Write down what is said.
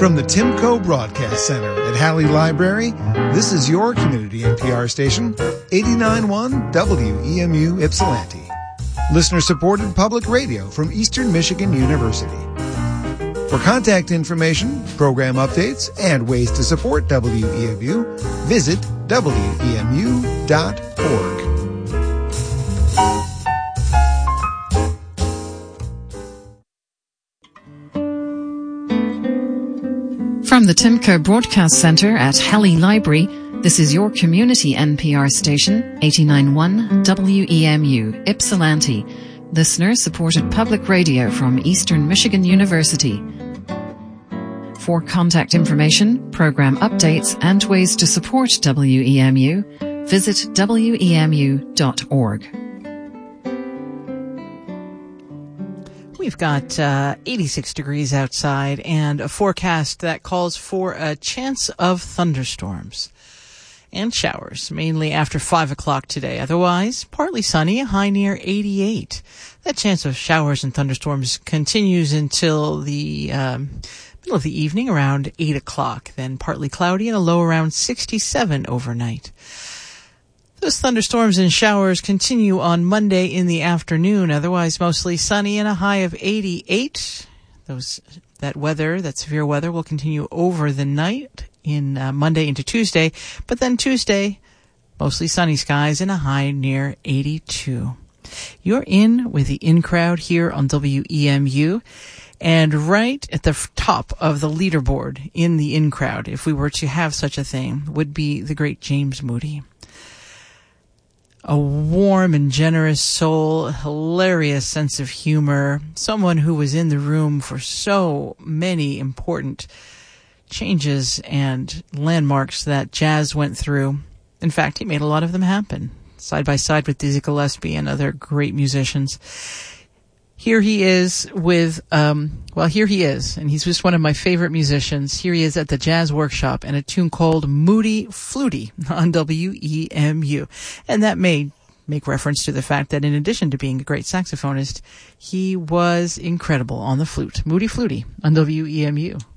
From the Timco Broadcast Center at Halley Library, this is your community NPR station, 89.1 WEMU Ypsilanti. Listener-supported public radio from Eastern Michigan University. For contact information, program updates, and ways to support WEMU, visit WEMU.org. From the Timco Broadcast Center at Halley Library, this is your community NPR station, 89.1 WEMU Ypsilanti, listener-supported public radio from Eastern Michigan University. For contact information, program updates, and ways to support WEMU, visit WEMU.org. We've got 86 degrees outside and a forecast that calls for a chance of thunderstorms and showers, mainly after 5 o'clock today. Otherwise, partly sunny, a high near 88. That chance of showers and thunderstorms continues until the middle of the evening, around 8 o'clock. Then partly cloudy and a low around 67 overnight. Those thunderstorms and showers continue on Monday in the afternoon. Otherwise, mostly sunny and a high of 88. That severe weather will continue over the night in Monday into Tuesday. But then Tuesday, mostly sunny skies and a high near 82. You're in with the In Crowd here on WEMU. And right at the top of the leaderboard in the In Crowd, if we were to have such a thing, would be the great James Moody. A warm and generous soul, hilarious sense of humor, someone who was in the room for so many important changes and landmarks that jazz went through. In fact, he made a lot of them happen, side by side with Dizzy Gillespie and other great musicians. Here he is and he's just one of my favorite musicians. Here he is at the Jazz Workshop and a tune called Moody Flutie on WEMU. And that may make reference to the fact that in addition to being a great saxophonist, he was incredible on the flute. Moody Flutie on WEMU.